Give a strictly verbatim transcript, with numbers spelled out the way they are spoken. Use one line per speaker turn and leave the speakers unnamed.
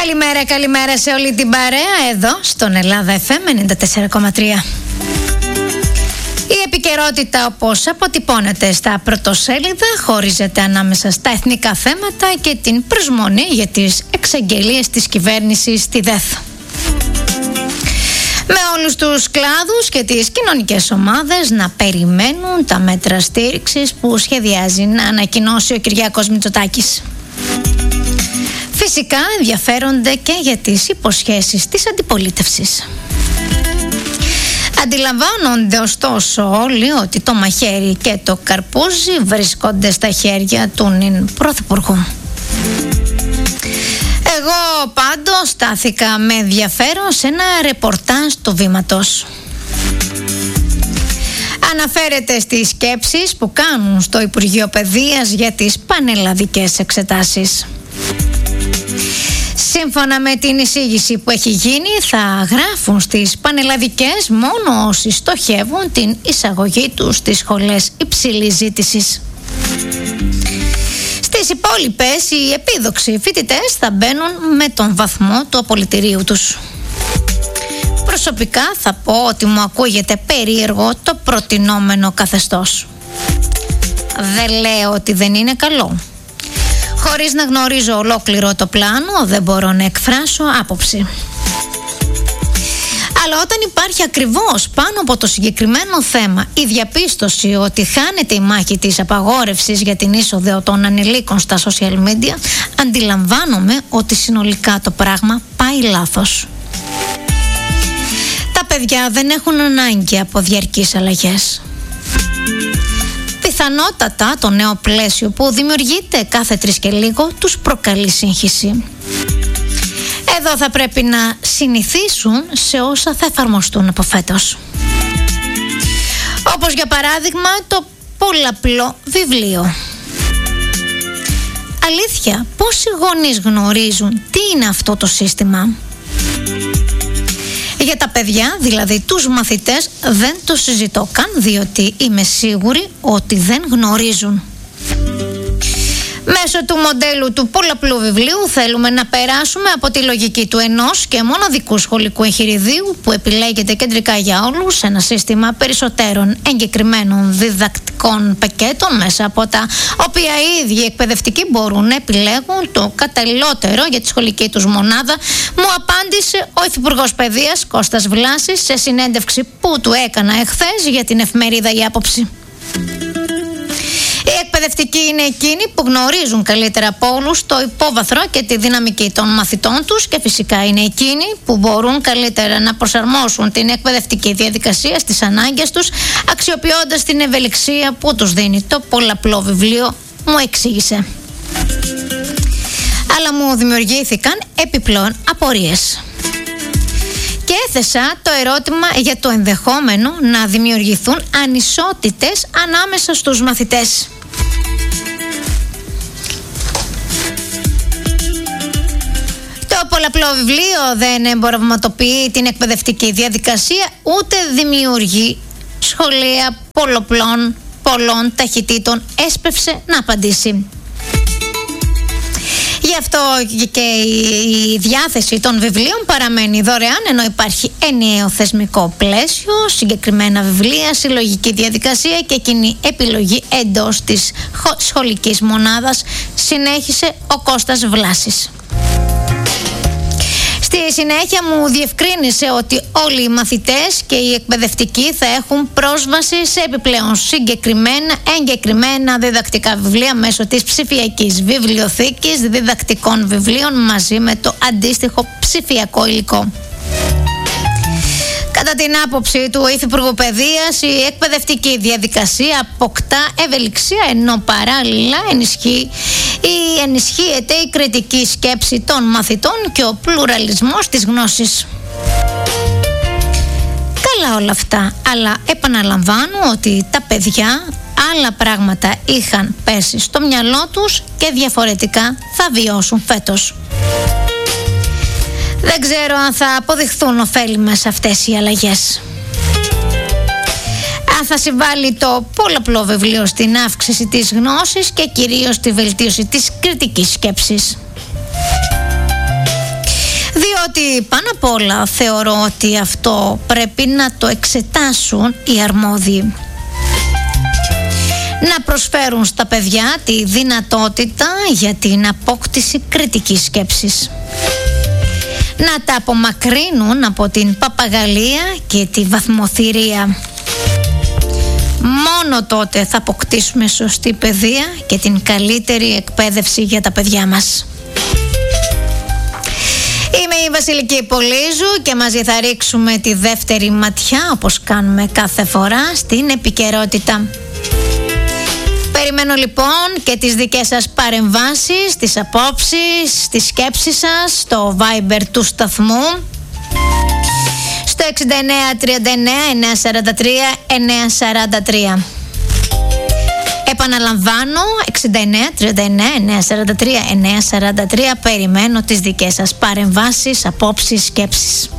Καλημέρα, καλημέρα σε όλη την παρέα εδώ στον Ελλάδα εφ εμ ενενήντα τέσσερα κόμμα τρία. Η επικαιρότητα, όπως αποτυπώνεται στα πρωτοσέλιδα, χωρίζεται ανάμεσα στα εθνικά θέματα και την προσμονή για τις εξαγγελίες της κυβέρνησης στη ΔΕΘ. Με όλους τους κλάδους και τις κοινωνικές ομάδες να περιμένουν τα μέτρα στήριξης που σχεδιάζει να ανακοινώσει ο Κυριάκος Μητσοτάκης. Φυσικά ενδιαφέρονται και για τις υποσχέσεις της αντιπολίτευσης. Αντιλαμβάνονται ωστόσο όλοι ότι το μαχαίρι και το καρπούζι βρίσκονται στα χέρια του νυν πρωθυπουργού. Εγώ πάντως στάθηκα με ενδιαφέρον σε ένα ρεπορτάζ του Βήματος. Αναφέρεται στις σκέψεις που κάνουν στο Υπουργείο Παιδείας για τις πανελλαδικές εξετάσεις. Σύμφωνα με την εισήγηση που έχει γίνει, θα γράφουν στις πανελλαδικές μόνο όσοι στοχεύουν την εισαγωγή τους στις σχολές υψηλής ζήτησης. Στις υπόλοιπες, οι επίδοξοι φοιτητές θα μπαίνουν με τον βαθμό του απολυτηρίου τους. Προσωπικά θα πω ότι μου ακούγεται περίεργο το προτινόμενο καθεστώς. Δεν λέω ότι δεν είναι καλό. Χωρίς να γνωρίζω ολόκληρο το πλάνο, δεν μπορώ να εκφράσω άποψη. Αλλά όταν υπάρχει ακριβώς πάνω από το συγκεκριμένο θέμα η διαπίστωση ότι χάνεται η μάχη της απαγόρευσης για την είσοδο των ανηλίκων στα social media, αντιλαμβάνομαι ότι συνολικά το πράγμα πάει λάθος. Τα παιδιά δεν έχουν ανάγκη από διαρκείς αλλαγές. Πιθανότατα το νέο πλαίσιο που δημιουργείται κάθε τρεις και λίγο τους προκαλεί σύγχυση. Εδώ θα πρέπει να συνηθίσουν σε όσα θα εφαρμοστούν από φέτος. Όπως για παράδειγμα το πολλαπλό βιβλίο. Αλήθεια, πόσοι γονείς γνωρίζουν τι είναι αυτό το σύστημα? Για τα παιδιά, δηλαδή τους μαθητές, δεν το συζητώ καν, διότι είμαι σίγουρη ότι δεν γνωρίζουν. Μέσω του μοντέλου του πολλαπλού βιβλίου θέλουμε να περάσουμε από τη λογική του ενός και μοναδικού σχολικού εγχειριδίου που επιλέγεται κεντρικά για όλους σε ένα σύστημα περισσότερων εγκεκριμένων διδακτικών πακέτων, μέσα από τα οποία οι ίδιοι εκπαιδευτικοί μπορούν να επιλέγουν το καταλληλότερο για τη σχολική τους μονάδα, μου απάντησε ο Υφυπουργός Παιδείας Κώστας Βλάσης σε συνέντευξη που του έκανα εχθές για την εφημερίδα Η Άποψη. Οι εκπαιδευτικοί είναι εκείνοι που γνωρίζουν καλύτερα από όλους το υπόβαθρο και τη δυναμική των μαθητών τους και φυσικά είναι εκείνοι που μπορούν καλύτερα να προσαρμόσουν την εκπαιδευτική διαδικασία στις ανάγκες τους, αξιοποιώντας την ευελιξία που τους δίνει το πολλαπλό βιβλίο, μου εξήγησε. Αλλά μου δημιουργήθηκαν επιπλέον απορίες. Και έθεσα το ερώτημα για το ενδεχόμενο να δημιουργηθούν ανισότητες ανάμεσα στους μαθητές. Το πολλαπλό βιβλίο δεν εμπορευματοποιεί την εκπαιδευτική διαδικασία, ούτε δημιουργεί σχολεία πολλαπλών πολλών ταχυτήτων, έσπευσε να απαντήσει. Γι' αυτό και η διάθεση των βιβλίων παραμένει δωρεάν, ενώ υπάρχει ενιαίο θεσμικό πλαίσιο, συγκεκριμένα βιβλία, συλλογική διαδικασία και κοινή επιλογή εντός της σχολικής μονάδας, συνέχισε ο Κώστας Βλάσης. Στη συνέχεια μου διευκρίνησε ότι όλοι οι μαθητές και οι εκπαιδευτικοί θα έχουν πρόσβαση σε επιπλέον συγκεκριμένα εγκεκριμένα διδακτικά βιβλία μέσω της ψηφιακής βιβλιοθήκης διδακτικών βιβλίων μαζί με το αντίστοιχο ψηφιακό υλικό. Κατά την άποψη του Υφυπουργού Παιδείας, η εκπαιδευτική διαδικασία αποκτά ευελιξία, ενώ παράλληλα ενισχύει ή ενισχύεται η κριτική σκέψη των μαθητών και ο πλουραλισμός της γνώσης. Καλά όλα αυτά, αλλά επαναλαμβάνω ότι τα παιδιά άλλα πράγματα είχαν πέσει στο μυαλό τους και διαφορετικά θα βιώσουν φέτος. Δεν ξέρω αν θα αποδειχθούν ωφέλιμες αυτές οι αλλαγές. Αν θα συμβάλλει το πολλαπλό βιβλίο στην αύξηση της γνώσης και κυρίως στη βελτίωση της κριτικής σκέψης. διότι πάνω απ' όλα θεωρώ ότι αυτό πρέπει να το εξετάσουν οι αρμόδιοι. Να προσφέρουν στα παιδιά τη δυνατότητα για την απόκτηση κριτικής σκέψης. Να τα απομακρύνουν από την παπαγαλία και τη βαθμοθυρία. Μόνο τότε θα αποκτήσουμε σωστή παιδεία και την καλύτερη εκπαίδευση για τα παιδιά μας. Είμαι η Βασιλική Πολύζου και μαζί θα ρίξουμε τη δεύτερη ματιά, όπως κάνουμε κάθε φορά, στην επικαιρότητα. Περιμένω λοιπόν και τις δικές σας παρεμβάσεις, τις απόψεις, τις σκέψεις σας στο Viber του σταθμού στο εξήντα εννέα τριάντα εννέα εννιακόσια σαράντα τρία εννιακόσια σαράντα τρία. Επαναλαμβάνω, εξήντα εννέα τριάντα εννέα εννιακόσια σαράντα τρία εννιακόσια σαράντα τρία. Περιμένω τις δικές σας παρεμβάσεις, απόψεις, σκέψεις.